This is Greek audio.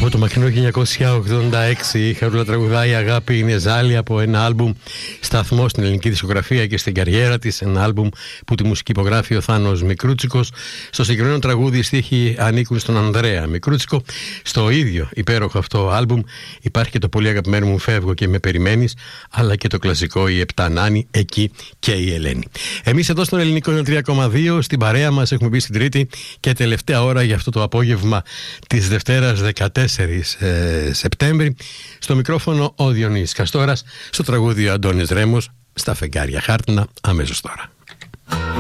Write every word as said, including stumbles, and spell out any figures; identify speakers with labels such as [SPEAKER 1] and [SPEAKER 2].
[SPEAKER 1] Από το μακρινό χίλια εννιακόσια ογδόντα έξι η Χαρούλα τραγουδάει «Αγάπη είναι ζάλι» από ένα άλμπουμ σταθμό στην ελληνική δισκογραφία και στην καριέρα της. Ένα άλμπουμ που τη μουσική υπογράφει ο Θάνος Μικρούτσικος. Στο συγκεκριμένο τραγούδι οι στίχοι ανήκουν στον Ανδρέα Μικρούτσικο. Στο ίδιο υπέροχο αυτό άλμπουμ υπάρχει και το πολύ αγαπημένο μου «Φεύγω και με περιμένεις», αλλά και το κλασικό «Η Επτά Νάνη», εκεί και η Ελένη. Εμείς εδώ στον Ελληνικό τρία κόμμα δύο στην παρέα μας έχουμε μπει στην τρίτη και τελευταία ώρα για αυτό το απόγευμα της Δευτέρας δεκατέσσερις ε, Σεπτέμβρη. Στο μικρόφωνο ο Διονύσης Καστόρας, στο τραγούδι ο Αντώνης Ρέμος, στα φεγγάρια χάρτινα, αμέσως τώρα.